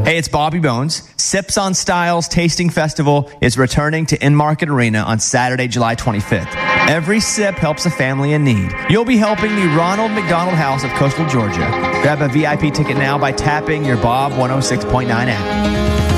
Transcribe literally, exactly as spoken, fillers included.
Hey, it's Bobby Bones. Sips on Styles Tasting Festival is returning to In-Market Arena on Saturday, July twenty-fifth. Every sip helps a family in need. You'll be helping the Ronald McDonald House of Coastal Georgia. Grab a V I P ticket now by tapping your Bob one oh six point nine app.